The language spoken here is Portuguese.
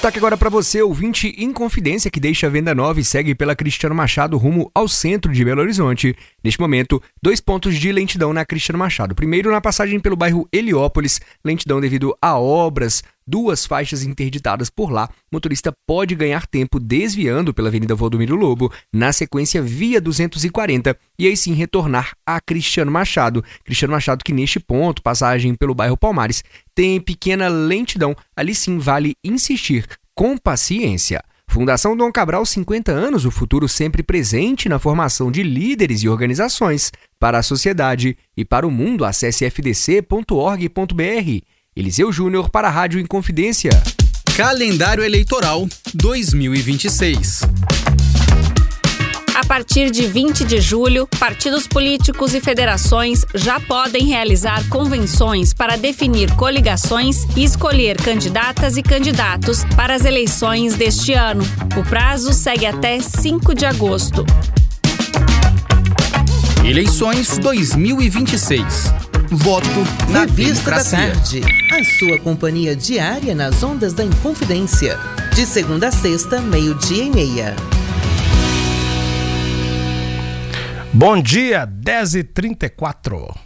Destaque agora para você, ouvinte Inconfidência, que deixa a Venda Nova e segue pela Cristiano Machado rumo ao centro de Belo Horizonte. Neste momento, 2 pontos de lentidão na Cristiano Machado. Primeiro, na passagem pelo bairro Heliópolis, lentidão devido a obras, 2 faixas interditadas por lá. O motorista pode ganhar tempo desviando pela Avenida Valdomiro Lobo, na sequência via 240, e aí sim retornar a Cristiano Machado. Cristiano Machado que neste ponto, passagem pelo bairro Palmares, tem pequena lentidão. Ali sim vale insistir com paciência. Fundação Dom Cabral, 50 anos, o futuro sempre presente na formação de líderes e organizações. Para a sociedade e para o mundo, acesse fdc.org.br. Eliseu Júnior para a Rádio Inconfidência. Calendário Eleitoral 2026. A partir de 20 de julho, partidos políticos e federações já podem realizar convenções para definir coligações e escolher candidatas e candidatos para as eleições deste ano. O prazo segue até 5 de agosto. Eleições 2026. Voto na Revista da democracia. Tarde, a sua companhia diária nas ondas da Inconfidência. De segunda a sexta, 12:30. Bom dia, 10h34.